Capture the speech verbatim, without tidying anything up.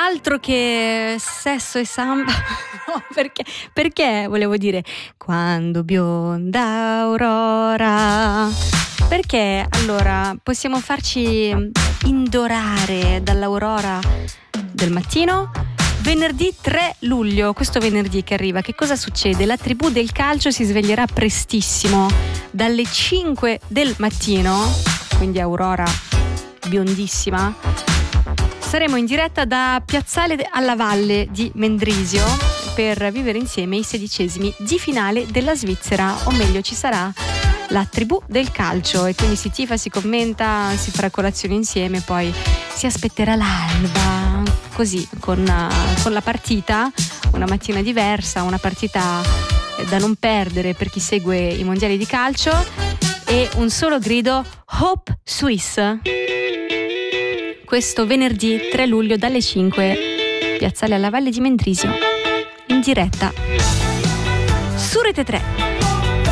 altro che sesso e samba. No, perché, perché volevo dire quando bionda aurora, perché allora possiamo farci indorare dall'aurora del mattino. Venerdì tre luglio, questo venerdì che arriva, che cosa succede? La tribù del calcio si sveglierà prestissimo, dalle cinque del mattino, quindi aurora biondissima. Saremo in diretta da Piazzale alla Valle di Mendrisio per vivere insieme i sedicesimi di finale della Svizzera, o meglio ci sarà la tribù del calcio e quindi si tifa, si commenta, si farà colazione insieme, poi si aspetterà l'alba, così con, uh, con la partita, una mattina diversa, una partita da non perdere per chi segue i mondiali di calcio, e un solo grido: Hope Swiss. Questo venerdì tre luglio dalle cinque, Piazzale alla Valle di Mendrisio, in diretta su Rete tre.